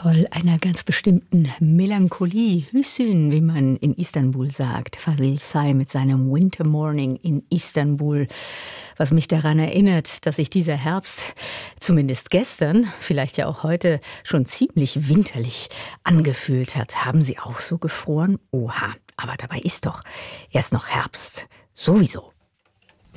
voll einer ganz bestimmten Melancholie. Hüsün, wie man in Istanbul sagt. Fazil Say mit seinem Winter Morning in Istanbul. Was mich daran erinnert, dass sich dieser Herbst, zumindest gestern, vielleicht ja auch heute, schon ziemlich winterlich angefühlt hat. Haben Sie auch so gefroren? Oha, aber dabei ist doch erst noch Herbst. Sowieso.